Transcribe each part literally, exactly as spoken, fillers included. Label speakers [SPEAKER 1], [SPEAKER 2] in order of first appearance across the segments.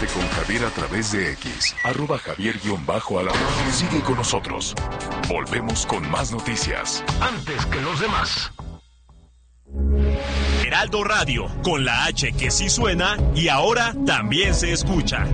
[SPEAKER 1] Comunícate con Javier a través de X, arroba Javier-Alarcón. Sigue con nosotros. Volvemos con más noticias.
[SPEAKER 2] Antes que los demás.
[SPEAKER 3] Heraldo Radio, con la H que sí suena y ahora también se escucha.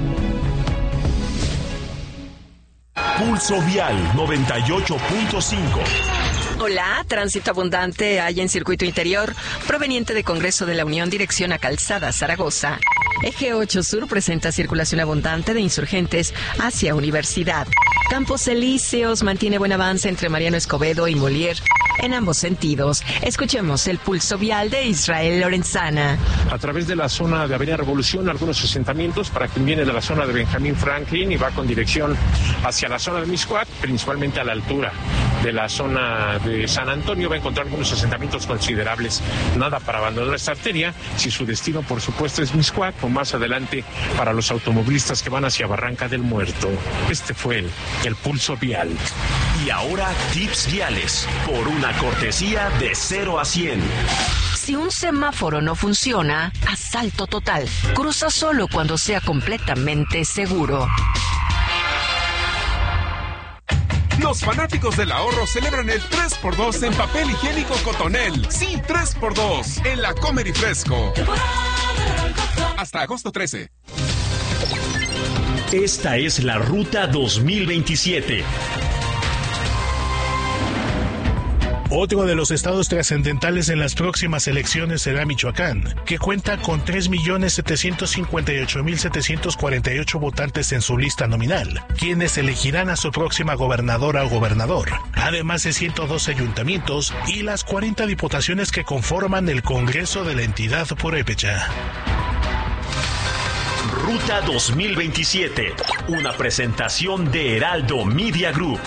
[SPEAKER 3] Pulso Vial noventa y ocho punto cinco.
[SPEAKER 4] Hola, tránsito abundante hay en circuito interior, proveniente de Congreso de la Unión, dirección a Calzada, Zaragoza. Eje ocho Sur presenta circulación abundante de insurgentes hacia Universidad. Campos Elíseos mantiene buen avance entre Mariano Escobedo y Molière en ambos sentidos. Escuchemos el pulso vial de Israel Lorenzana.
[SPEAKER 5] A través de la zona de Avenida Revolución, algunos asentamientos para quien viene de la zona de Benjamín Franklin y va con dirección hacia la zona de Mixcoac, principalmente a la altura de la zona de San Antonio, va a encontrar algunos asentamientos considerables. Nada para abandonar esta arteria, si su destino, por supuesto, es Mixcoac, o más adelante para los automovilistas que van hacia Barranca del Muerto. Este fue el, el pulso vial.
[SPEAKER 3] Y ahora, tips viales, por una cortesía de cero a cien.
[SPEAKER 4] Si un semáforo no funciona, asalto total. Cruza solo cuando sea completamente seguro.
[SPEAKER 6] Los fanáticos del ahorro celebran el tres por dos en papel higiénico Cotonel. Sí, tres por dos en la Comer y Fresco. Hasta agosto trece.
[SPEAKER 3] Esta es la Ruta dos mil veintisiete.
[SPEAKER 7] Otro de los estados trascendentales en las próximas elecciones será Michoacán, que cuenta con tres millones setecientos cincuenta y ocho mil setecientos cuarenta y ocho votantes en su lista nominal, quienes elegirán a su próxima gobernadora o gobernador, además de ciento doce ayuntamientos y las cuarenta diputaciones que conforman el Congreso de la entidad purépecha.
[SPEAKER 3] Ruta dos mil veintisiete, una presentación de Heraldo Media Group.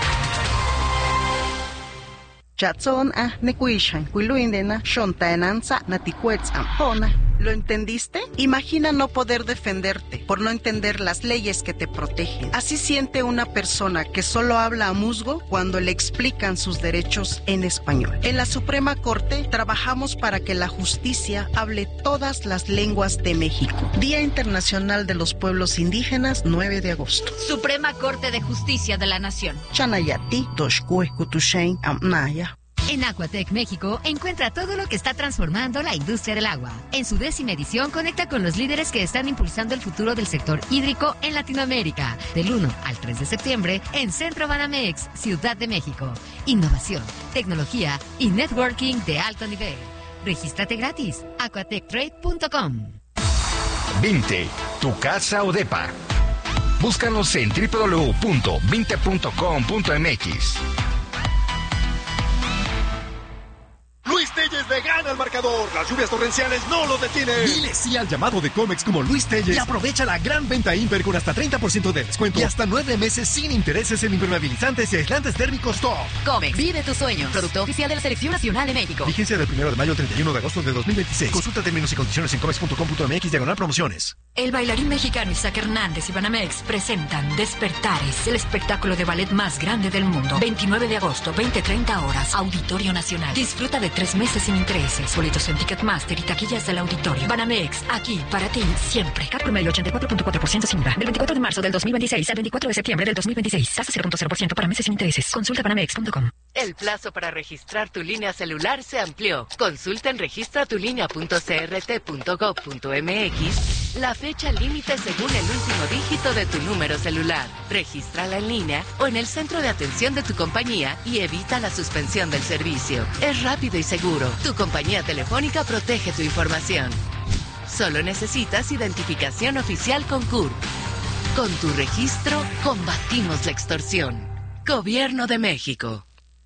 [SPEAKER 8] Chatson a nekuishan, kuiluindena, shontaenanza, naticuetz ampona. ¿Lo entendiste? Imagina no poder defenderte por no entender las leyes que te protegen. Así siente una persona que solo habla a musgo cuando le explican sus derechos en español. En la Suprema Corte trabajamos para que la justicia hable todas las lenguas de México. Día Internacional de los Pueblos Indígenas, nueve de agosto.
[SPEAKER 9] Suprema Corte de Justicia de la Nación.
[SPEAKER 8] Chanayati, Toshkue, Kutushain, Amnaya.
[SPEAKER 9] En Aquatec México encuentra todo lo que está transformando la industria del agua. En su décima edición conecta con los líderes que están impulsando el futuro del sector hídrico en Latinoamérica. Del uno al tres de septiembre en Centro Banamex, Ciudad de México. Innovación, tecnología y networking de alto nivel. Regístrate gratis. aquatec trade punto com.
[SPEAKER 10] Vinte, tu casa o depa. Búscanos en doble u doble u doble u punto vinte punto com punto m x.
[SPEAKER 11] Luis Telles le gana al marcador. Las lluvias torrenciales no lo detienen. Dile sí al llamado de Comex como Luis Telles y aprovecha la gran venta Imper con hasta treinta por ciento de descuento y hasta nueve meses sin intereses en impermeabilizantes y aislantes térmicos Top.
[SPEAKER 9] Comex, vive tus sueños. Producto oficial de la Selección Nacional de México.
[SPEAKER 11] Vigencia del primero de mayo al treinta y uno de agosto de dos mil veintiséis. Consulta términos y condiciones en comex punto com punto m x diagonal promociones.
[SPEAKER 9] El bailarín mexicano Isaac Hernández y Banamex presentan Despertares, el espectáculo de ballet más grande del mundo. veintinueve de agosto, veinte treinta horas, Auditorio Nacional. Disfruta de tres meses sin intereses. Boletos en Ticketmaster y taquillas del auditorio. Banamex, aquí para ti siempre. Cat promedio ochenta y cuatro punto cuatro por ciento sin I V A. Del veinticuatro de marzo del dos mil veintiséis al veinticuatro de septiembre del dos mil veintiséis. Tasa cero punto cero por ciento para meses sin intereses. Consulta banamex punto com.
[SPEAKER 12] El plazo para registrar tu línea celular se amplió. Consulta en registra tu línea punto c r t punto gov punto m x la fecha límite según el último dígito de tu número celular. Regístrala en línea o en el centro de atención de tu compañía y evita la suspensión del servicio. Es rápido y seguro. Tu compañía telefónica protege tu información. Solo necesitas identificación oficial con C U R P. Con tu registro, combatimos la extorsión. Gobierno de México.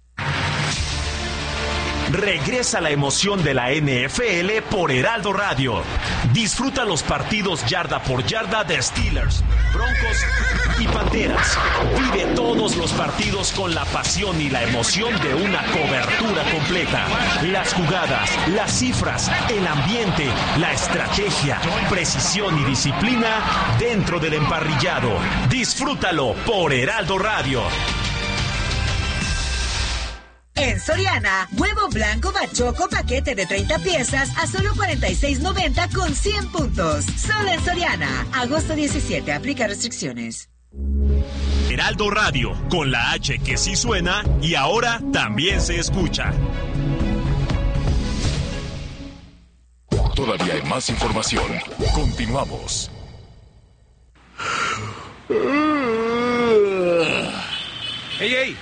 [SPEAKER 3] Regresa la emoción de la N F L por Heraldo Radio. Disfruta los partidos yarda por yarda de Steelers, Broncos y Panteras. Vive todos los partidos con la pasión y la emoción de una cobertura completa. Las jugadas, las cifras, el ambiente, la estrategia, precisión y disciplina dentro del emparrillado. Disfrútalo por Heraldo Radio.
[SPEAKER 13] En Soriana, huevo blanco bachoco paquete de treinta piezas a solo cuarenta y seis noventa con cien puntos. Solo en Soriana. Agosto diecisiete. Aplica restricciones.
[SPEAKER 3] Heraldo Radio, con la H que sí suena y ahora también se escucha.
[SPEAKER 1] Todavía hay más información. Continuamos.
[SPEAKER 14] ¡Ey, ey!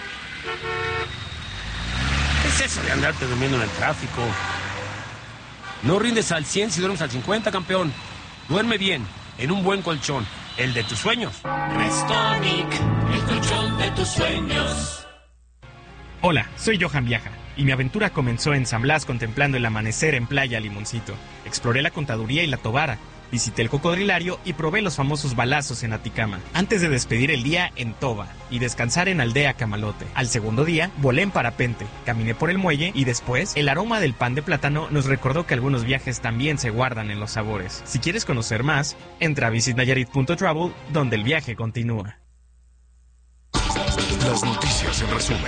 [SPEAKER 14] ¿Qué es eso de andarte durmiendo en el tráfico? No rindes al cien si duermes al cincuenta, campeón. Duerme bien, en un buen colchón, el de tus sueños.
[SPEAKER 15] Restonic, el colchón de tus sueños.
[SPEAKER 16] Hola, soy Johan Viaja, y mi aventura comenzó en San Blas contemplando el amanecer en Playa Limoncito. Exploré la Contaduría y la Tobara, visité el Cocodrilario y probé los famosos balazos en Aticama, antes de despedir el día en Toba y descansar en Aldea Camalote. Al segundo día, volé en parapente, caminé por el muelle y después, el aroma del pan de plátano nos recordó que algunos viajes también se guardan en los sabores. Si quieres conocer más, entra a visit nayarit punto travel, donde el viaje continúa.
[SPEAKER 1] Las noticias en resumen.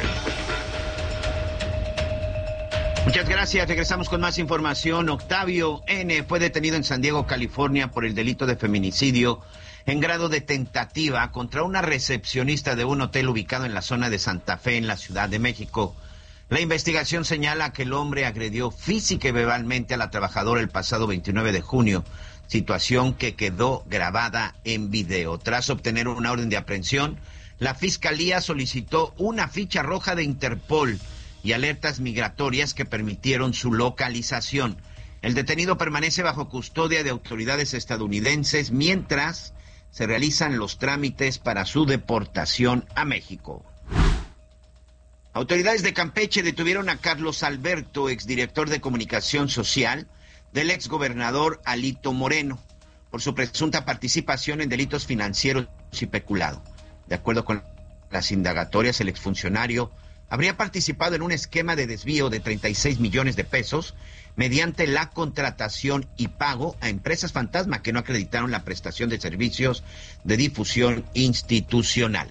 [SPEAKER 17] Muchas gracias. Regresamos con más información. Octavio N. fue detenido en San Diego, California, por el delito de feminicidio en grado de tentativa contra una recepcionista de un hotel ubicado en la zona de Santa Fe, en la Ciudad de México. La investigación señala que el hombre agredió física y verbalmente a la trabajadora el pasado veintinueve de junio, situación que quedó grabada en video. Tras obtener una orden de aprehensión, la Fiscalía solicitó una ficha roja de Interpol y alertas migratorias que permitieron su localización. El detenido permanece bajo custodia de autoridades estadounidenses mientras se realizan los trámites para su deportación a México. Autoridades de Campeche detuvieron a Carlos Alberto, exdirector de comunicación social del exgobernador Alito Moreno, por su presunta participación en delitos financieros y peculado. De acuerdo con las indagatorias, el exfuncionario habría participado en un esquema de desvío de treinta y seis millones de pesos mediante la contratación y pago a empresas fantasma que no acreditaron la prestación de servicios de difusión institucional.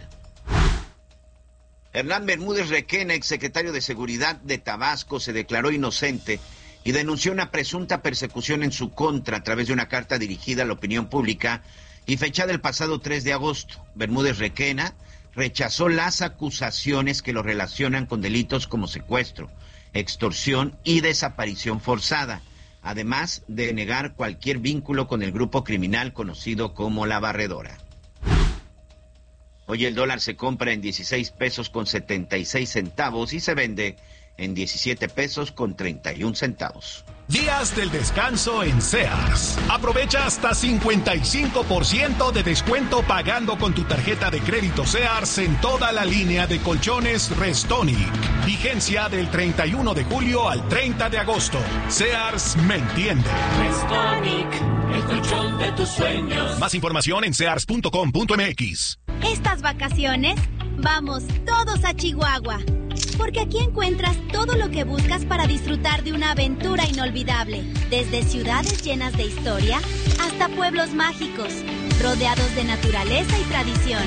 [SPEAKER 17] Hernán Bermúdez Requena, exsecretario de Seguridad de Tabasco, se declaró inocente y denunció una presunta persecución en su contra a través de una carta dirigida a la opinión pública y fechada el pasado tres de agosto. Bermúdez Requena rechazó las acusaciones que lo relacionan con delitos como secuestro, extorsión y desaparición forzada, además de negar cualquier vínculo con el grupo criminal conocido como La Barredora. Hoy el dólar se compra en dieciséis pesos con setenta y seis centavos y se vende en diecisiete pesos con treinta y un centavos.
[SPEAKER 18] Días del descanso en Sears. Aprovecha hasta cincuenta y cinco por ciento de descuento pagando con tu tarjeta de crédito Sears en toda la línea de colchones Restonic. Vigencia del treinta y uno de julio al treinta de agosto. Sears me entiende.
[SPEAKER 15] Restonic, el colchón de tus sueños.
[SPEAKER 18] Más información en sears punto com punto m x.
[SPEAKER 19] Estas vacaciones, vamos todos a Chihuahua. Porque aquí encuentras todo lo que buscas para disfrutar de una aventura inolvidable. Desde ciudades llenas de historia hasta pueblos mágicos, rodeados de naturaleza y tradición.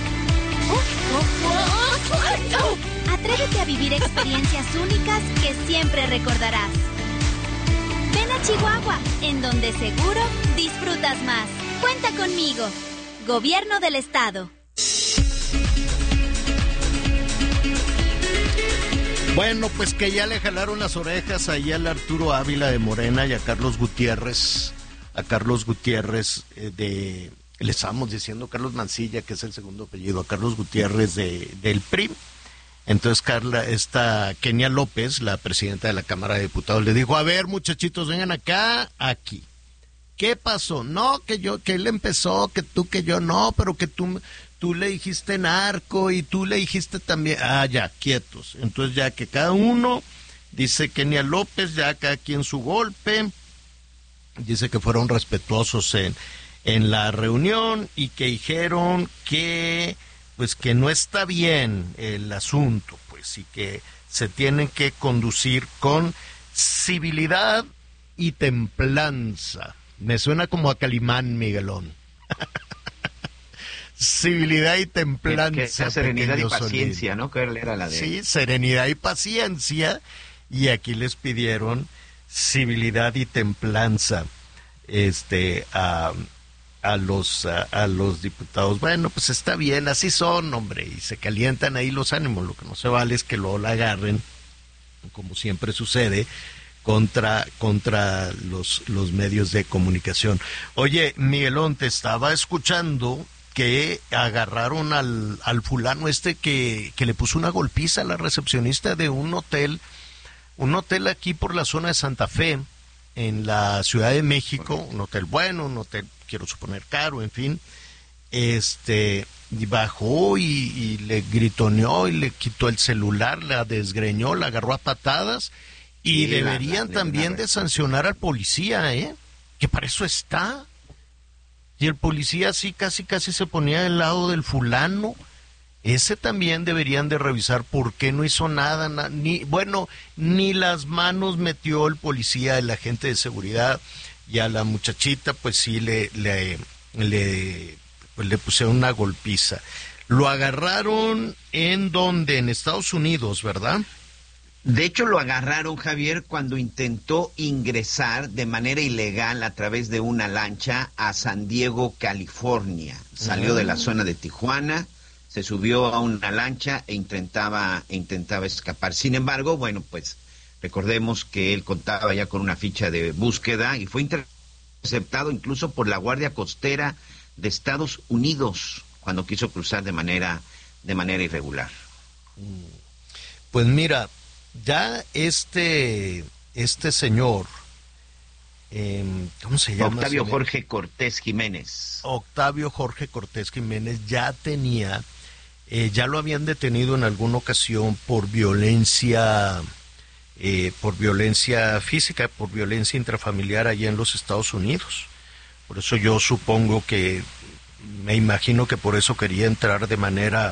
[SPEAKER 19] Atrévete a vivir experiencias únicas que siempre recordarás. Ven a Chihuahua, en donde seguro disfrutas más. Cuenta conmigo. Gobierno del Estado.
[SPEAKER 20] Bueno, pues que ya le jalaron las orejas ahí al Arturo Ávila de Morena y a Carlos Gutiérrez, a Carlos Gutiérrez eh, de, le estábamos diciendo Carlos Mancilla, que es el segundo apellido, a Carlos Gutiérrez de, del P R I. Entonces Carla, esta Kenia López, la presidenta de la Cámara de Diputados, le dijo, a ver muchachitos, vengan acá, aquí. ¿Qué pasó? No, que yo, que él empezó, que tú, que yo, no, pero que tú... Tú le dijiste narco y tú le dijiste también... Ah, ya, quietos. Entonces ya que cada uno, dice Kenia López, ya cada quien su golpe, dice que fueron respetuosos en, en la reunión y que dijeron que, pues que no está bien el asunto, pues, y que se tienen que conducir con civilidad y templanza. Me suena como a Calimán, Miguelón. civilidad y templanza.
[SPEAKER 17] Que, que serenidad y paciencia, Solín. ¿No? Que era la de...
[SPEAKER 20] Sí, serenidad y paciencia. Y aquí les pidieron civilidad y templanza este, a, a, los, a, a los diputados. Bueno, pues está bien, así son, hombre, y se calientan ahí los ánimos. Lo que no se vale es que luego la agarren, como siempre sucede, contra, contra los, los medios de comunicación. Oye, Miguelón, te estaba escuchando que agarraron al, al fulano este que, que le puso una golpiza a la recepcionista de un hotel, un hotel aquí por la zona de Santa Fe, en la Ciudad de México, un hotel bueno, un hotel, quiero suponer, caro, en fin, este, y bajó y, y le gritoneó y le quitó el celular, la desgreñó, la agarró a patadas, y sí, deberían la, la, también la de sancionar al policía, ¿eh? Que para eso está. Y el policía así casi casi se ponía del lado del fulano. Ese también deberían de revisar por qué no hizo nada, na, ni bueno, ni las manos metió el policía, el agente de seguridad, y a la muchachita pues sí le le le, pues, le pusieron una golpiza. Lo agarraron en donde, en Estados Unidos, ¿verdad?
[SPEAKER 17] De hecho, lo agarraron, Javier, cuando intentó ingresar de manera ilegal a través de una lancha a San Diego, California. Salió uh-huh. de la zona de Tijuana, se subió a una lancha e intentaba, e intentaba escapar. Sin embargo, bueno, pues recordemos que él contaba ya con una ficha de búsqueda y fue interceptado incluso por la Guardia Costera de Estados Unidos cuando quiso cruzar de manera, de manera irregular.
[SPEAKER 20] Pues mira, ya este, este señor, eh, ¿cómo se llama?
[SPEAKER 17] Octavio Jorge Cortés Jiménez.
[SPEAKER 20] Octavio Jorge Cortés Jiménez ya tenía... Eh, ya lo habían detenido en alguna ocasión por violencia, eh, por violencia física, por violencia intrafamiliar allá en los Estados Unidos. Por eso yo supongo que, me imagino que por eso quería entrar de manera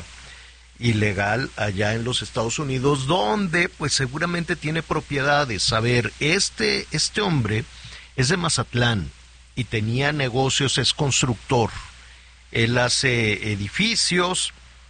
[SPEAKER 20] ilegal allá en los Estados Unidos, donde pues seguramente tiene propiedades. A ver, este, este hombre es de Mazatlán y tenía negocios, es constructor. Él hace edificios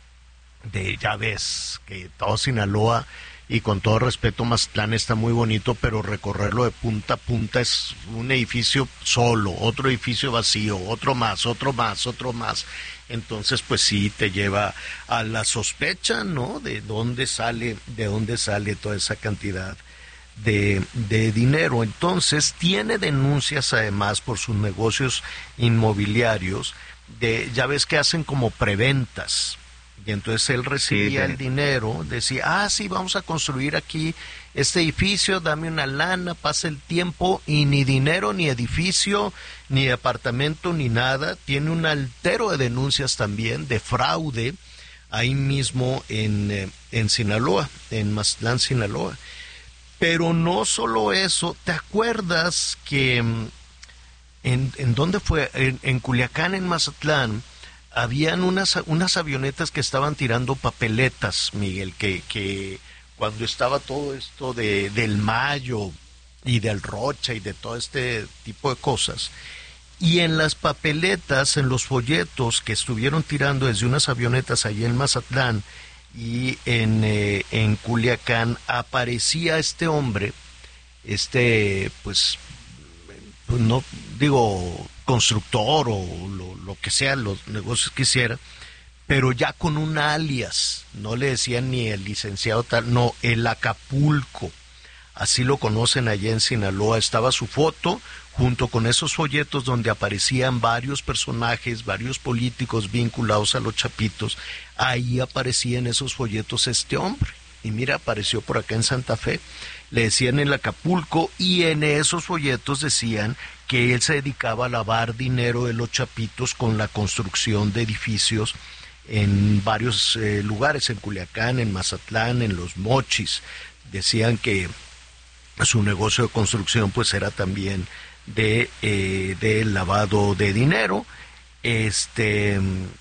[SPEAKER 20] de, ya ves, que todo Sinaloa, y con todo respeto, Mazatlán está muy bonito, pero recorrerlo de punta a punta es un edificio solo, otro edificio vacío, otro más, otro más, otro más. Entonces, pues sí, te lleva a la sospecha, ¿no? De dónde sale, de dónde sale toda esa cantidad de, de dinero. Entonces, tiene denuncias además por sus negocios inmobiliarios, de, ya ves que hacen como preventas. Y entonces él recibía sí, el dinero, decía, ah, sí, vamos a construir aquí este edificio, dame una lana, pasa el tiempo, y ni dinero, ni edificio, ni apartamento, ni nada. Tiene un altero de denuncias también de fraude ahí mismo en, eh, en Sinaloa, en Mazatlán, Sinaloa. Pero no solo eso, ¿te acuerdas que en, en dónde fue? En, en Culiacán, en Mazatlán, habían unas, unas avionetas que estaban tirando papeletas, Miguel, que, que cuando estaba todo esto de del Mayo y del Rocha y de todo este tipo de cosas, y en las papeletas, en los folletos que estuvieron tirando desde unas avionetas allí en Mazatlán y en, eh, en Culiacán, aparecía este hombre, este, pues, pues no digo constructor o lo, lo que sea, los negocios que hiciera, pero ya con un alias, no le decían ni el licenciado tal, no, el Acapulco, así lo conocen allá en Sinaloa. Estaba su foto junto con esos folletos donde aparecían varios personajes, varios políticos vinculados a los Chapitos. Ahí aparecía en esos folletos este hombre, y mira, apareció por acá en Santa Fe, le decían el Acapulco, y en esos folletos decían que él se dedicaba a lavar dinero de los Chapitos con la construcción de edificios en varios eh, lugares, en Culiacán, en Mazatlán, en Los Mochis. Decían que su negocio de construcción pues era también de, eh, de lavado de dinero, este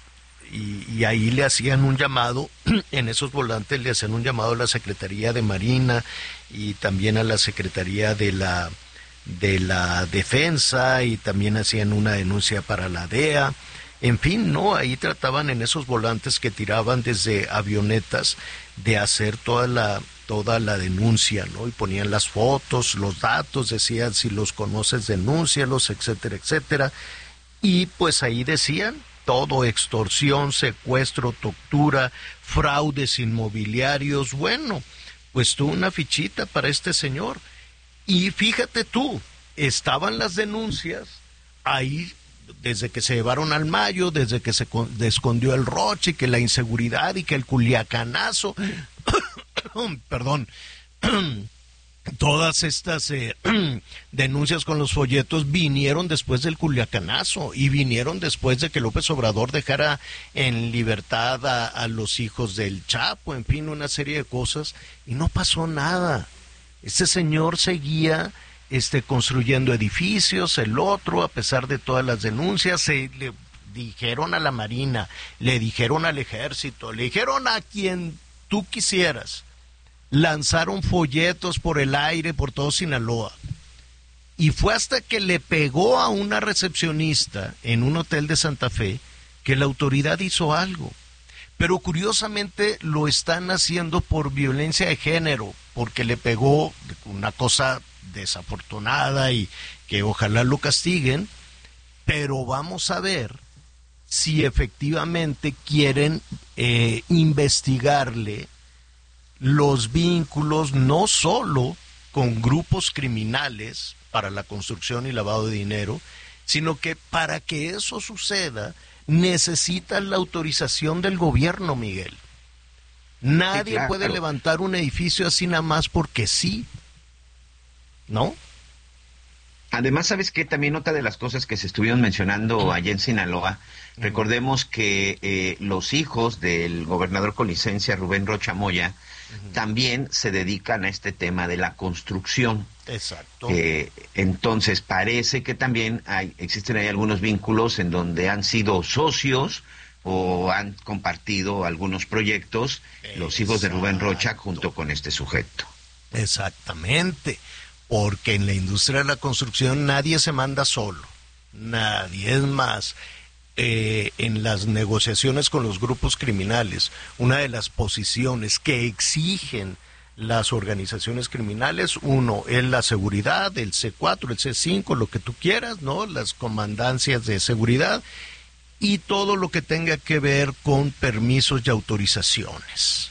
[SPEAKER 20] y, y ahí le hacían un llamado, en esos volantes le hacían un llamado a la Secretaría de Marina y también a la Secretaría de la de la Defensa, y también hacían una denuncia para la D E A. En fin, no, ahí trataban en esos volantes que tiraban desde avionetas de hacer toda la toda la denuncia, ¿no? Y ponían las fotos, los datos, decían si los conoces, denúncialos, etcétera, etcétera. Y pues ahí decían todo: extorsión, secuestro, tortura, fraudes inmobiliarios. Bueno, pues tuvo una fichita para este señor. Y fíjate tú, estaban las denuncias ahí desde que se llevaron al Mayo, desde que se escondió el Roche, y que la inseguridad y que el culiacanazo, perdón, todas estas eh, denuncias con los folletos vinieron después del culiacanazo y vinieron después de que López Obrador dejara en libertad a, a los hijos del Chapo, en fin, una serie de cosas, y no pasó nada. Este señor seguía este, construyendo edificios, el otro, a pesar de todas las denuncias, se le dijeron a la Marina, le dijeron al Ejército, le dijeron a quien tú quisieras, lanzaron folletos por el aire, por todo Sinaloa. Y fue hasta que le pegó a una recepcionista en un hotel de Santa Fe que la autoridad hizo algo. Pero curiosamente lo están haciendo por violencia de género, porque le pegó, una cosa desafortunada y que ojalá lo castiguen, pero vamos a ver si efectivamente quieren eh, investigarle los vínculos no solo con grupos criminales para la construcción y lavado de dinero, sino que para que eso suceda necesitan la autorización del gobierno, Miguel. Nadie sí, claro, puede claro. levantar un edificio así nada más porque sí, ¿no?
[SPEAKER 17] Además, ¿sabes qué? También otra de las cosas que se estuvieron mencionando allá en Sinaloa, uh-huh. recordemos que eh, los hijos del gobernador con licencia, Rubén Rocha Moya, uh-huh. también se dedican a este tema de la construcción.
[SPEAKER 20] Exacto.
[SPEAKER 17] Eh, entonces, parece que también hay, existen ahí algunos vínculos en donde han sido socios o han compartido algunos proyectos, Exacto. los hijos de Rubén Rocha junto con este sujeto.
[SPEAKER 20] Exactamente. Porque en la industria de la construcción nadie se manda solo, nadie. Es más, eh, en las negociaciones con los grupos criminales, una de las posiciones que exigen las organizaciones criminales, uno es la seguridad, el ce cuatro, el ce cinco, lo que tú quieras, ¿no? Las comandancias de seguridad y todo lo que tenga que ver con permisos y autorizaciones,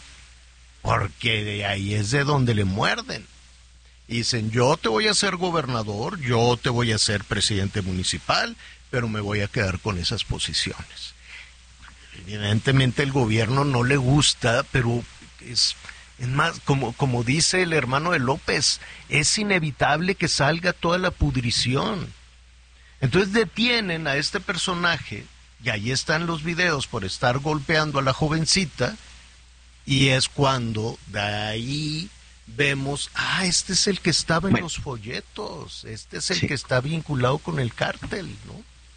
[SPEAKER 20] porque de ahí es de donde le muerden. Dicen, yo te voy a ser gobernador, yo te voy a ser presidente municipal, pero me voy a quedar con esas posiciones. Evidentemente el gobierno no le gusta, pero es, es más, como, como dice el hermano de López, es inevitable que salga toda la pudrición. Entonces detienen a este personaje, y ahí están los videos por estar golpeando a la jovencita, y es cuando de ahí vemos, ah, este es el que estaba en bueno, los folletos, este es el sí. que está vinculado con el cártel, ¿no?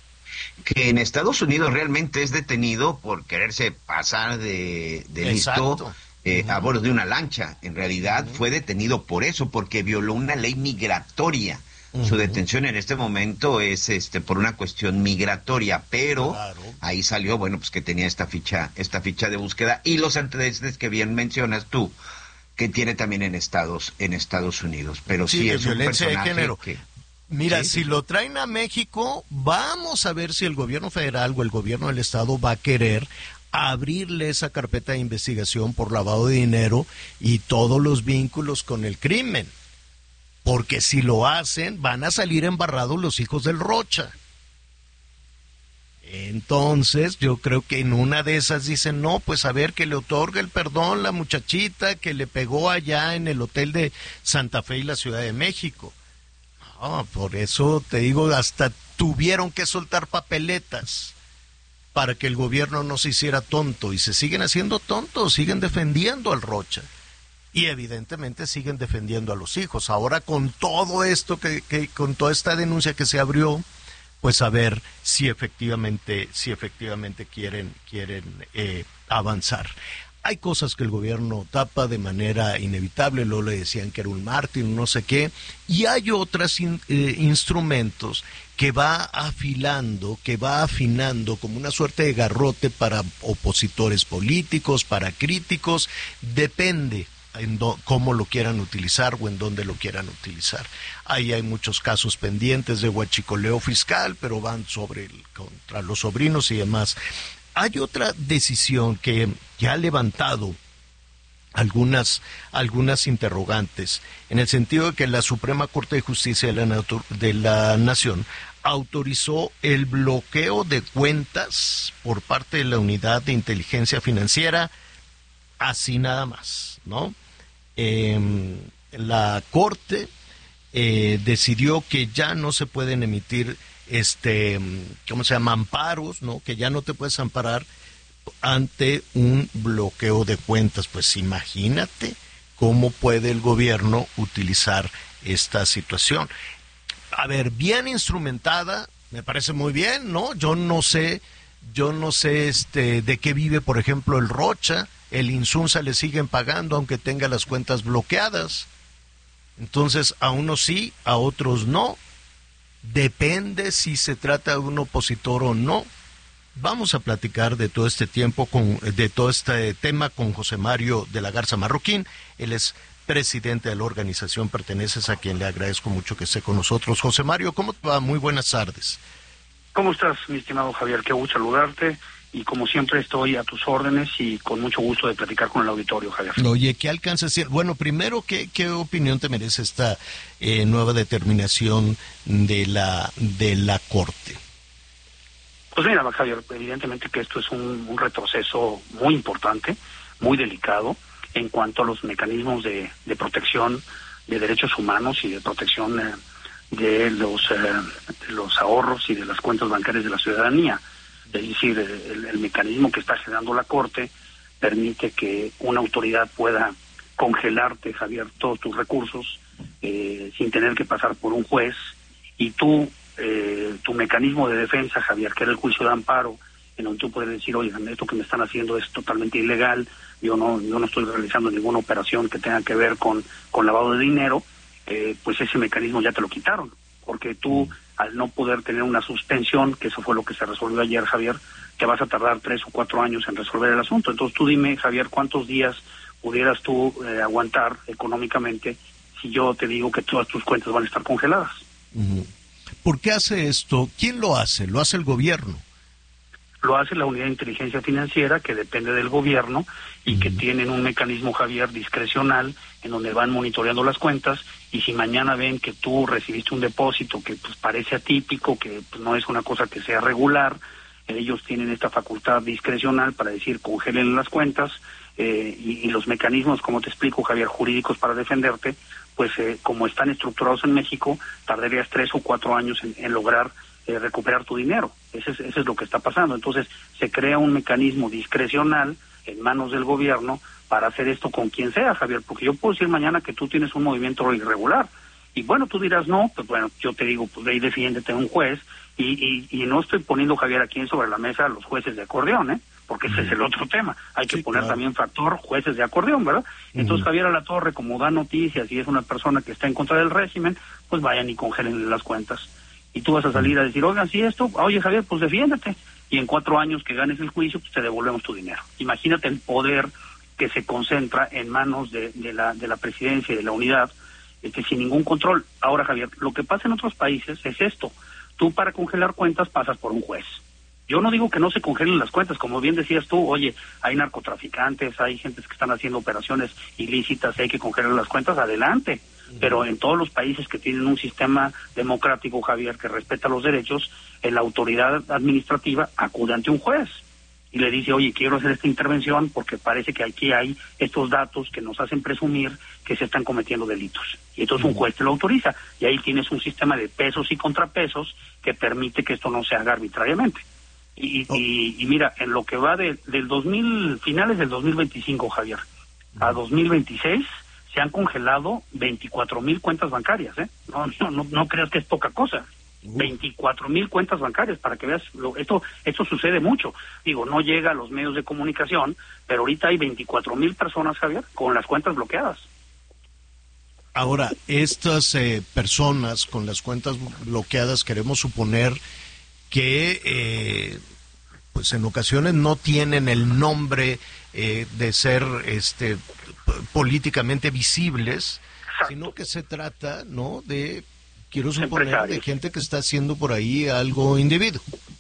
[SPEAKER 17] Que en Estados Unidos realmente es detenido por quererse pasar de, de listo eh, uh-huh. a bordo de una lancha. En realidad uh-huh. fue detenido por eso, porque violó una ley migratoria. Uh-huh. Su detención en este momento es este por una cuestión migratoria, pero claro. ahí salió, bueno, pues que tenía esta ficha, esta ficha de búsqueda y los antecedentes que bien mencionas tú, que tiene también en Estados en Estados Unidos, pero sí, sí es un personaje de género. Que,
[SPEAKER 20] Mira,
[SPEAKER 17] ¿sí?
[SPEAKER 20] si lo traen a México, vamos a ver si el gobierno federal o el gobierno del estado va a querer abrirle esa carpeta de investigación por lavado de dinero y todos los vínculos con el crimen, porque si lo hacen, van a salir embarrados los hijos del Rocha. Entonces, yo creo que en una de esas dicen, no, pues a ver, que le otorga el perdón la muchachita que le pegó allá en el hotel de Santa Fe y la Ciudad de México. No, por eso te digo, hasta tuvieron que soltar papeletas para que el gobierno no se hiciera tonto, y se siguen haciendo tontos, siguen defendiendo al Rocha. Y evidentemente siguen defendiendo a los hijos. Ahora con todo esto, que, que con toda esta denuncia que se abrió, pues a ver si efectivamente, si efectivamente quieren, quieren eh, avanzar. Hay cosas que el gobierno tapa de manera inevitable, luego le decían que era un mártir, no sé qué, y hay otros in, eh, instrumentos que va afilando, que va afinando como una suerte de garrote para opositores políticos, para críticos, depende en do, cómo lo quieran utilizar o en dónde lo quieran utilizar. Ahí hay muchos casos pendientes de huachicoleo fiscal, pero van sobre el, contra los sobrinos y demás. Hay otra decisión que, que ha levantado algunas, algunas interrogantes, en el sentido de que la Suprema Corte de Justicia de la, de la Nación autorizó el bloqueo de cuentas por parte de la Unidad de Inteligencia Financiera, así nada más, ¿no? Eh, la Corte eh, decidió que ya no se pueden emitir este, ¿cómo se llama? amparos, ¿no? Que ya no te puedes amparar ante un bloqueo de cuentas. Pues imagínate cómo puede el gobierno utilizar esta situación. A ver, bien instrumentada, me parece muy bien, ¿no? Yo no sé, yo no sé este de qué vive, por ejemplo, el Rocha. El Insunza le siguen pagando aunque tenga las cuentas bloqueadas. Entonces, a unos sí, a otros no. Depende si se trata de un opositor o no. Vamos a platicar de todo este tiempo, con, de todo este tema con José Mario de la Garza Marroquín. Él es presidente de la organización Perteneces, a quien le agradezco mucho que esté con nosotros. José Mario, ¿cómo te va? Muy buenas tardes.
[SPEAKER 21] ¿Cómo estás, mi estimado Javier? Qué gusto saludarte. Y como siempre estoy a tus órdenes y con mucho gusto de platicar con el auditorio, Javier.
[SPEAKER 20] Oye, ¿qué alcanza a decir? Bueno, primero, ¿qué, qué opinión te merece esta eh, nueva determinación de la de la Corte?
[SPEAKER 21] Pues mira, Javier, evidentemente que esto es un, un retroceso muy importante, muy delicado, en cuanto a los mecanismos de, de protección de derechos humanos y de protección eh, de los, eh, de los ahorros y de las cuentas bancarias de la ciudadanía. Es decir, el, el mecanismo que está generando la Corte permite que una autoridad pueda congelarte, Javier, todos tus recursos eh, sin tener que pasar por un juez, y tú, eh, tu mecanismo de defensa, Javier, que era el juicio de amparo, en donde tú puedes decir, oye, esto que me están haciendo es totalmente ilegal, yo no yo no estoy realizando ninguna operación que tenga que ver con, con lavado de dinero, eh, pues ese mecanismo ya te lo quitaron, porque tú, al no poder tener una suspensión, que eso fue lo que se resolvió ayer, Javier, te vas a tardar tres o cuatro años en resolver el asunto. Entonces tú dime, Javier, ¿cuántos días pudieras tú eh, aguantar económicamente si yo te digo que todas tus cuentas van a estar congeladas?
[SPEAKER 20] Uh-huh. ¿Por qué hace esto? ¿Quién lo hace? ¿Lo hace el gobierno?
[SPEAKER 21] Lo hace la Unidad de Inteligencia Financiera, que depende del gobierno y uh-huh. que tienen un mecanismo, Javier, discrecional, en donde van monitoreando las cuentas, y si mañana ven que tú recibiste un depósito que pues parece atípico, que pues, no es una cosa que sea regular, ellos tienen esta facultad discrecional para decir congelen las cuentas, eh, y, y los mecanismos, como te explico, Javier, jurídicos para defenderte, pues eh, como están estructurados en México, tardarías tres o cuatro años en, en lograr eh, recuperar tu dinero. Ese es, ese es lo que está pasando. Entonces se crea un mecanismo discrecional en manos del gobierno para hacer esto con quien sea, Javier, porque yo puedo decir mañana que tú tienes un movimiento irregular, y bueno, tú dirás no, pues bueno, yo te digo, pues ve y defiéndete a un juez, y, y, y no estoy poniendo, Javier, aquí sobre la mesa a los jueces de acordeón, ¿eh? Porque ese es el otro tema, hay que sí, poner claro. también factor jueces de acordeón, ¿verdad? Uh-huh. Entonces Javier Alatorre, como da noticias y es una persona que está en contra del régimen, pues vayan y congelen las cuentas, y tú vas a salir a decir, oigan, si esto, oye Javier, pues defiéndete, y en cuatro años que ganes el juicio, pues te devolvemos tu dinero. Imagínate el poder que se concentra en manos de, de la de la presidencia y de la unidad, este, sin ningún control. Ahora, Javier, lo que pasa en otros países es esto. Tú para congelar cuentas pasas por un juez. Yo no digo que no se congelen las cuentas, como bien decías tú, oye, hay narcotraficantes, hay gente que están haciendo operaciones ilícitas, hay que congelar las cuentas, adelante. Pero en todos los países que tienen un sistema democrático, Javier, que respeta los derechos, la autoridad administrativa acude ante un juez y le dice, oye, quiero hacer esta intervención porque parece que aquí hay estos datos que nos hacen presumir que se están cometiendo delitos. Y entonces un juez te lo autoriza, y ahí tienes un sistema de pesos y contrapesos que permite que esto no se haga arbitrariamente. Y, oh. y, y mira, en lo que va de, del dos mil, finales del dos mil veinticinco, Javier, a dos mil veintiséis, se han congelado veinticuatro mil cuentas bancarias, ¿eh? No, no, no, no creas que es poca cosa. veinticuatro mil cuentas bancarias, para que veas, lo, esto esto sucede mucho. Digo, no llega a los medios de comunicación, pero ahorita hay veinticuatro mil personas, Javier, con las cuentas bloqueadas.
[SPEAKER 20] Ahora, estas eh, personas con las cuentas bloqueadas, queremos suponer que eh, pues en ocasiones no tienen el nombre eh, de ser este políticamente visibles, Exacto. sino que se trata, ¿no?, de, quiero suponer, de gente que está haciendo por ahí algo indebido.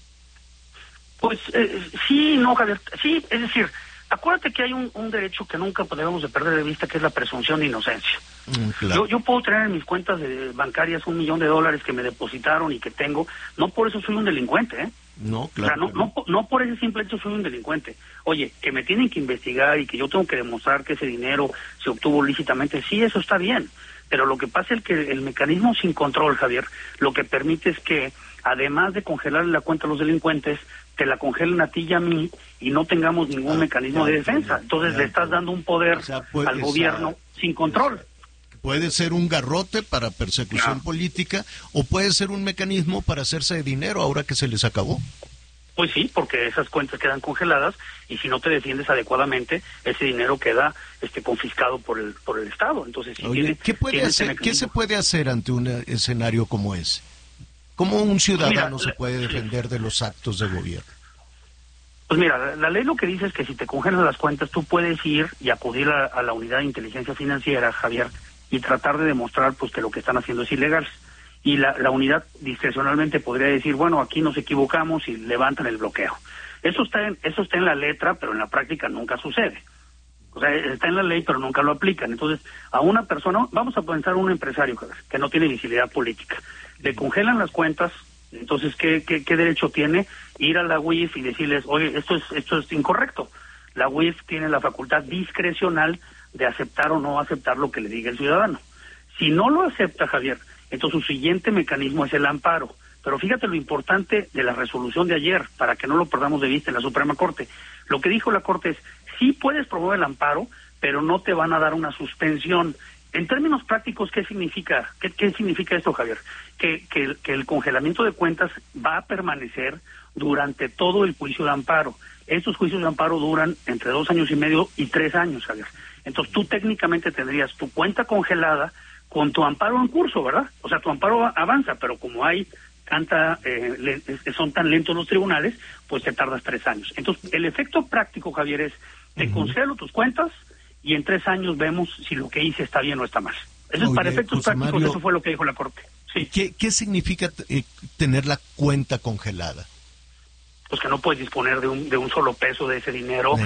[SPEAKER 21] Pues eh, sí, no, Javier, sí, es decir, acuérdate que hay un, un derecho que nunca debemos de perder de vista, que es la presunción de inocencia. Mm, claro. yo, yo puedo tener en mis cuentas de, bancarias un millón de dólares que me depositaron y que tengo, no por eso soy un delincuente, ¿eh?
[SPEAKER 20] No, claro.
[SPEAKER 21] O sea, no, no, no por ese simple hecho soy un delincuente. Oye, que me tienen que investigar y que yo tengo que demostrar que ese dinero se obtuvo lícitamente, sí, eso está bien. Pero lo que pasa es que el mecanismo sin control, Javier, lo que permite es que, además de congelarle la cuenta a los delincuentes, te la congelen a ti y a mí y no tengamos ningún ah, mecanismo ya, de defensa. Entonces ya, le estás dando un poder o sea, puede, al gobierno esa, sin control.
[SPEAKER 20] Puede ser un garrote para persecución ya. política o puede ser un mecanismo para hacerse de dinero ahora que se les acabó.
[SPEAKER 21] Pues sí, porque esas cuentas quedan congeladas y si no te defiendes adecuadamente, ese dinero queda este confiscado por el por el Estado. Entonces, si
[SPEAKER 20] Oye,
[SPEAKER 21] tiene,
[SPEAKER 20] ¿qué puede
[SPEAKER 21] tiene
[SPEAKER 20] hacer? ¿Qué se puede hacer ante un escenario como ese? ¿Cómo un ciudadano mira, se puede defender sí. de los actos de gobierno?
[SPEAKER 21] Pues mira, la, la ley lo que dice es que si te congelan las cuentas, tú puedes ir y acudir a, a la unidad de inteligencia financiera, Javier, y tratar de demostrar pues que lo que están haciendo es ilegal. Y la, la unidad discrecionalmente podría decir, bueno, aquí nos equivocamos y levantan el bloqueo. Eso está en, eso está en la letra, pero en la práctica nunca sucede. O sea, está en la ley, pero nunca lo aplican. Entonces, a una persona, vamos a pensar un empresario que no tiene visibilidad política, le congelan las cuentas, entonces, ¿qué, qué, qué derecho tiene? Ir a la U I F y decirles, oye, esto es, esto es incorrecto. La U I F tiene la facultad discrecional de aceptar o no aceptar lo que le diga el ciudadano. Si no lo acepta, Javier, entonces su siguiente mecanismo es el amparo. Pero fíjate lo importante de la resolución de ayer, para que no lo perdamos de vista en la Suprema Corte. Lo que dijo la Corte es, sí puedes promover el amparo, pero no te van a dar una suspensión. En términos prácticos, ¿qué significa? ¿Qué, qué significa esto, Javier? Que, que, que el congelamiento de cuentas va a permanecer durante todo el juicio de amparo. Estos juicios de amparo duran entre dos años y medio y tres años, Javier. Entonces tú técnicamente tendrías tu cuenta congelada con tu amparo en curso, ¿verdad? O sea, tu amparo avanza, pero como hay tanta, eh, le, son tan lentos los tribunales, pues te tardas tres años. Entonces, el efecto práctico, Javier, es te uh-huh. congelo tus cuentas y en tres años vemos si lo que hice está bien o está mal. Eso Oye, es para efectos José prácticos, Mario, eso fue lo que dijo la Corte. Sí.
[SPEAKER 20] ¿Qué, qué significa eh, tener la cuenta congelada?
[SPEAKER 21] Pues que no puedes disponer de un de un solo peso de ese dinero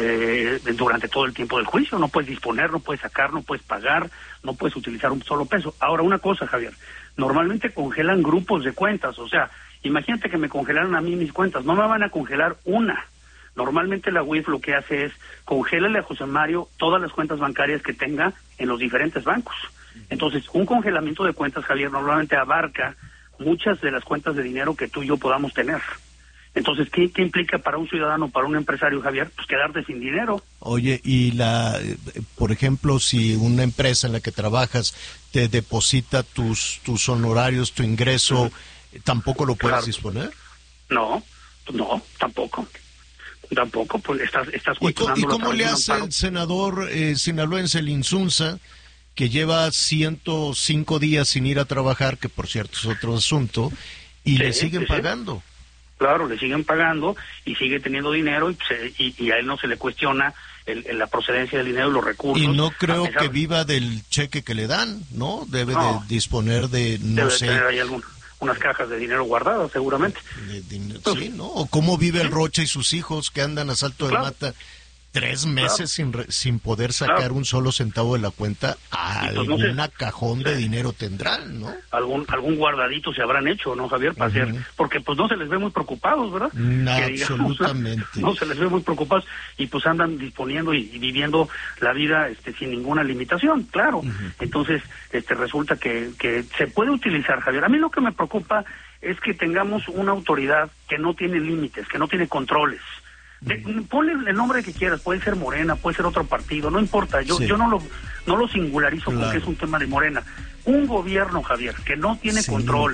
[SPEAKER 20] de
[SPEAKER 21] eh, durante todo el tiempo del juicio. No puedes disponer, no puedes sacar, no puedes pagar, no puedes utilizar un solo peso. Ahora, una cosa, Javier, normalmente congelan grupos de cuentas. O sea, imagínate que me congelaron a mí mis cuentas. No me van a congelar una. Normalmente la U I F lo que hace es congélale a José Mario todas las cuentas bancarias que tenga en los diferentes bancos. Entonces, un congelamiento de cuentas, Javier, normalmente abarca muchas de las cuentas de dinero que tú y yo podamos tener. Entonces, ¿qué, qué implica para un ciudadano, para un empresario, Javier? Pues quedarte sin dinero.
[SPEAKER 20] Oye, y la, por ejemplo, si una empresa en la que trabajas te deposita tus tus honorarios, tu ingreso, uh-huh. ¿tampoco lo puedes claro. disponer?
[SPEAKER 21] No, no, tampoco. Tampoco, pues estás, estás cuestionando.
[SPEAKER 20] ¿Y, co- ¿y cómo le hace el senador eh, sinaloense, el Insunza, que lleva ciento cinco días sin ir a trabajar, que por cierto es otro asunto, y sí, le siguen sí, pagando?
[SPEAKER 21] Sí. Claro, le siguen pagando y sigue teniendo dinero y, se, y, y a él no se le cuestiona el, el, la procedencia del dinero y los recursos.
[SPEAKER 20] Y no creo que viva del cheque que le dan, ¿no? Debe no, de disponer de, no
[SPEAKER 21] debe
[SPEAKER 20] sé...
[SPEAKER 21] Debe tener ahí algún, unas cajas de dinero guardadas, seguramente.
[SPEAKER 20] De, de, sí, ¿no? O cómo vive el Rocha y sus hijos que andan a salto de claro. mata tres meses claro. sin sin poder sacar claro. un solo centavo de la cuenta. Alguna pues no sé, cajón de sí. dinero tendrán, ¿no?
[SPEAKER 21] Algún algún guardadito se habrán hecho, ¿no, Javier? Para uh-huh. hacer, porque pues no se les ve muy preocupados, ¿verdad?
[SPEAKER 20] No, que, digamos, absolutamente.
[SPEAKER 21] No se les ve muy preocupados y pues andan disponiendo y, y viviendo la vida este sin ninguna limitación, claro. Uh-huh. Entonces, este resulta que, que se puede utilizar, Javier. A mí lo que me preocupa es que tengamos una autoridad que no tiene límites, que no tiene controles. De, ponle el nombre que quieras, puede ser Morena, puede ser otro partido, no importa, yo sí. yo no lo no lo singularizo claro. porque es un tema de Morena. Un gobierno, Javier, que no tiene sí. controles,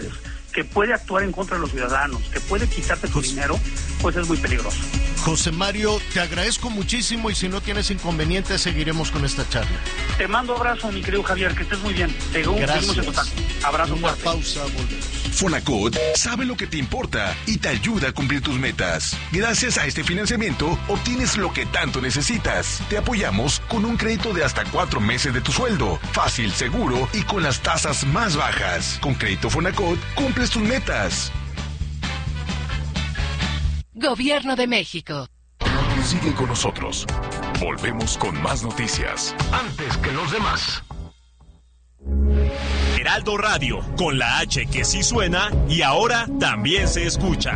[SPEAKER 21] que puede actuar en contra de los ciudadanos, que puede quitarte tu dinero, pues es muy peligroso.
[SPEAKER 20] José Mario, te agradezco muchísimo y si no tienes inconveniente seguiremos con esta charla.
[SPEAKER 21] Te mando abrazo, mi querido Javier, que estés muy bien. Seguimos en contacto. Abrazo
[SPEAKER 20] Una
[SPEAKER 21] fuerte.
[SPEAKER 20] pausa, volvemos.
[SPEAKER 1] Fonacot sabe lo que te importa y te ayuda a cumplir tus metas. Gracias a este financiamiento, obtienes lo que tanto necesitas. Te apoyamos con un crédito de hasta cuatro meses de tu sueldo. Fácil, seguro y con las tasas más bajas. Con Crédito Fonacot, cumples tus metas.
[SPEAKER 12] Gobierno de México.
[SPEAKER 1] Sigue con nosotros. Volvemos con más noticias.
[SPEAKER 10] Antes que los demás.
[SPEAKER 3] Heraldo Radio, con la H que sí suena y ahora también se escucha.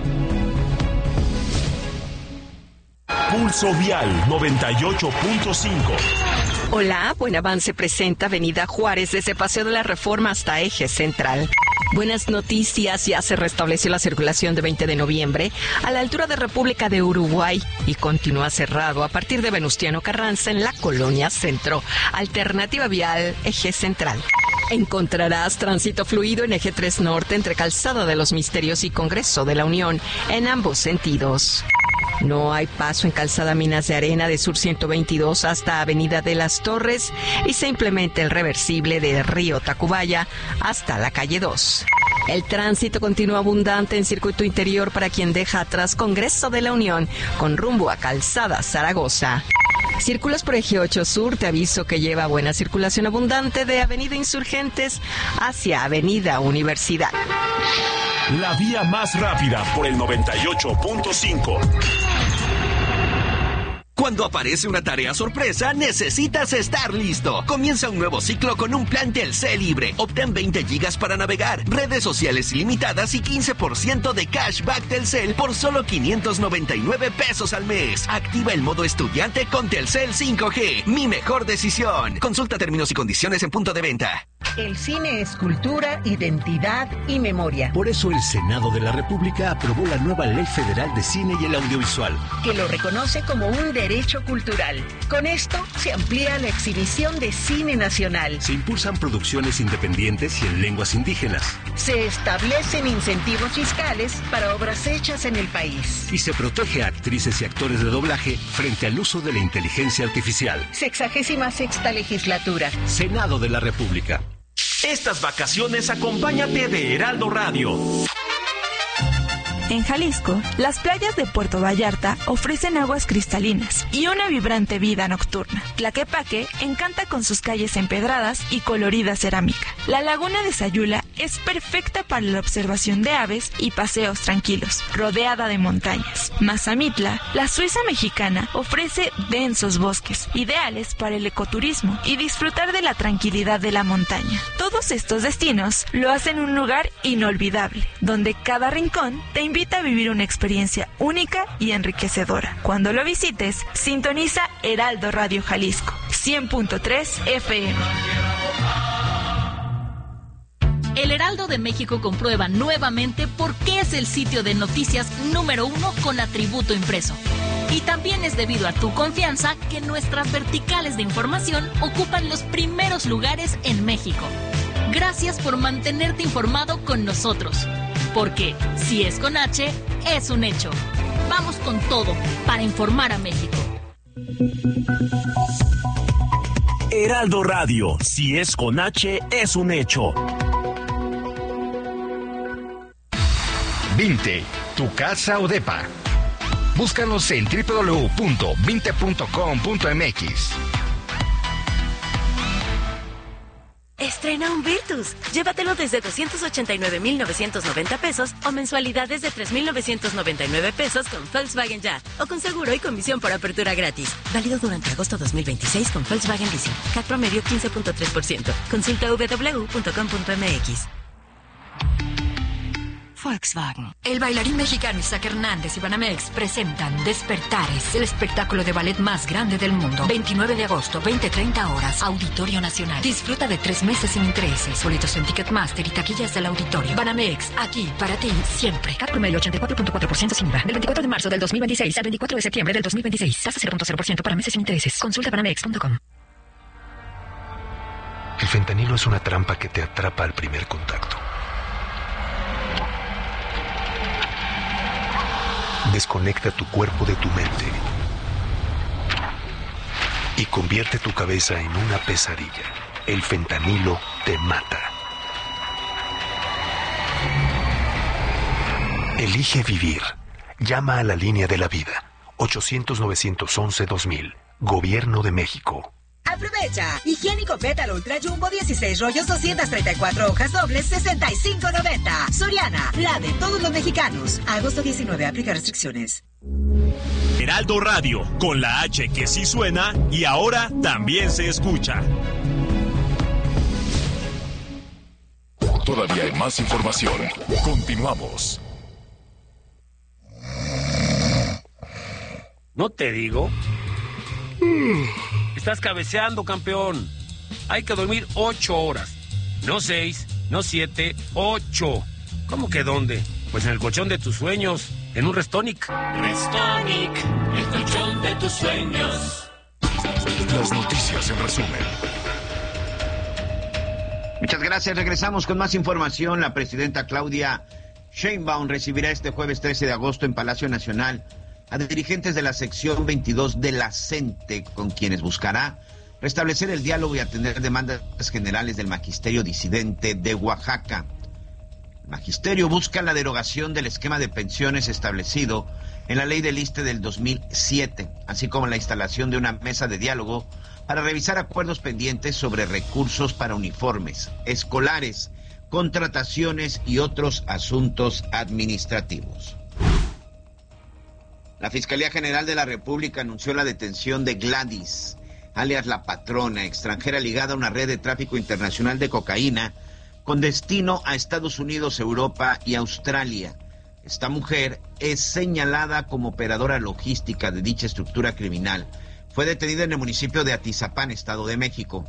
[SPEAKER 3] Pulso Vial noventa y ocho punto cinco.
[SPEAKER 4] Hola, Buen Avance presenta Avenida Juárez desde Paseo de la Reforma hasta Eje Central. Buenas noticias, ya se restableció la circulación de veinte de noviembre a la altura de República de Uruguay y continúa cerrado a partir de Venustiano Carranza en la Colonia Centro. Alternativa vial, Eje Central. Encontrarás tránsito fluido en Eje tres Norte entre Calzada de los Misterios y Congreso de la Unión en ambos sentidos. No hay paso en Calzada Minas de Arena de Sur ciento veintidós hasta Avenida de las Torres y se implementa el reversible de Río Tacubaya hasta la calle dos. El tránsito continúa abundante en circuito interior para quien deja atrás Congreso de la Unión con rumbo a Calzada Zaragoza. Circulas por Eje ocho Sur, te aviso que lleva buena circulación abundante de Avenida Insurgentes hacia Avenida Universidad.
[SPEAKER 3] La vía más rápida por el noventa y ocho punto cinco.
[SPEAKER 2] Cuando aparece una tarea sorpresa, necesitas estar listo. Comienza un nuevo ciclo con un plan Telcel libre. Obtén veinte gigas para navegar, redes sociales ilimitadas y quince por ciento de cashback Telcel por solo quinientos noventa y nueve pesos al mes. Activa el modo estudiante con Telcel cinco G. Mi mejor decisión. Consulta términos y condiciones en punto de venta.
[SPEAKER 22] El cine es cultura, identidad y memoria.
[SPEAKER 23] Por eso el Senado de la República aprobó la nueva Ley Federal de Cine y el Audiovisual,
[SPEAKER 22] que lo reconoce como un derecho cultural. Con esto se amplía la exhibición de cine nacional.
[SPEAKER 23] Se impulsan producciones independientes y en lenguas indígenas.
[SPEAKER 22] Se establecen incentivos fiscales para obras hechas en el país.
[SPEAKER 23] Y se protege a actrices y actores de doblaje frente al uso de la inteligencia artificial.
[SPEAKER 22] Sexagésima sexta legislatura.
[SPEAKER 23] Senado de la República.
[SPEAKER 3] Estas vacaciones acompáñate de Heraldo Radio.
[SPEAKER 24] En Jalisco, las playas de Puerto Vallarta ofrecen aguas cristalinas y una vibrante vida nocturna. Tlaquepaque encanta con sus calles empedradas y colorida cerámica. La laguna de Sayula es perfecta para la observación de aves y paseos tranquilos, rodeada de montañas. Mazamitla, la Suiza mexicana, ofrece densos bosques, ideales para el ecoturismo y disfrutar de la tranquilidad de la montaña. Todos estos destinos lo hacen un lugar inolvidable, donde cada rincón te invita a vivir una experiencia única y enriquecedora. Cuando lo visites, sintoniza Heraldo Radio Jalisco, cien punto tres F M.
[SPEAKER 25] El Heraldo de México comprueba nuevamente por qué es el sitio de noticias número uno con atributo impreso. Y también es debido a tu confianza que nuestras verticales de información ocupan los primeros lugares en México. Gracias por mantenerte informado con nosotros. Porque si es con H, es un hecho. Vamos con todo para informar a México.
[SPEAKER 3] Heraldo Radio, si es con H, es un hecho.
[SPEAKER 10] Vinte, tu casa o depa. Búscanos en doble u doble u doble u punto vinte punto com punto m x.
[SPEAKER 26] Estrena un Virtus. Llévatelo desde doscientos ochenta y nueve mil novecientos noventa pesos o mensualidades de tres mil novecientos noventa y nueve pesos con Volkswagen Ya o con seguro y comisión por apertura gratis. Válido durante agosto dos mil veintiséis con Volkswagen Leasing. C A T promedio quince punto tres por ciento. Consulta doble u doble u doble u punto com punto m x.
[SPEAKER 9] Volkswagen. El bailarín mexicano Isaac Hernández y Banamex presentan Despertares, el espectáculo de ballet más grande del mundo. veintinueve de agosto, veinte treinta horas, Auditorio Nacional. Disfruta de tres meses sin intereses. Boletos en Ticketmaster y taquillas del auditorio. Banamex, aquí para ti siempre. C A T promedio ochenta y cuatro punto cuatro por ciento sin I V A. Del veinticuatro de marzo del dos mil veintiséis al veinticuatro de septiembre del dos mil veintiséis. Tasa cero punto cero por ciento para meses sin intereses. Consulta banamex punto com.
[SPEAKER 27] El fentanilo es una trampa que te atrapa al primer contacto.
[SPEAKER 1] desconecta tu cuerpo de tu mente y convierte tu cabeza en una pesadilla. El fentanilo te mata. Elige vivir. Llama a la línea de la vida. ochocientos, novecientos once, dos mil. Gobierno de México.
[SPEAKER 5] Aprovecha. Higiénico Pétalo Ultra Jumbo dieciséis rollos, doscientas treinta y cuatro hojas dobles, sesenta y cinco noventa. Soriana, la de todos los mexicanos. Agosto diecinueve, aplica restricciones.
[SPEAKER 3] Heraldo Radio, con la H que sí suena y ahora también se escucha.
[SPEAKER 6] Todavía hay más información. Continuamos.
[SPEAKER 14] ¿No te digo? Estás cabeceando, campeón. Hay que dormir ocho horas. No seis, no siete, ocho. ¿Cómo que dónde? Pues en el colchón de tus sueños, en un Restonic.
[SPEAKER 15] Restonic, el colchón de tus sueños.
[SPEAKER 6] Las noticias en resumen.
[SPEAKER 17] Muchas gracias. Regresamos con más información. La presidenta Claudia Sheinbaum recibirá este jueves trece de agosto en Palacio Nacional a dirigentes de la sección veintidós de la CENTE, con quienes buscará restablecer el diálogo y atender demandas generales del magisterio disidente de Oaxaca. El magisterio busca la derogación del esquema de pensiones establecido en la ley del I S S S T E del dos mil siete, así como la instalación de una mesa de diálogo para revisar acuerdos pendientes sobre recursos para uniformes escolares, contrataciones y otros asuntos administrativos. La Fiscalía General de la República anunció la detención de Gladys, alias La Patrona, extranjera ligada a una red de tráfico internacional de cocaína con destino a Estados Unidos, Europa y Australia. Esta mujer es señalada como operadora logística de dicha estructura criminal. Fue detenida en el municipio de Atizapán, Estado de México.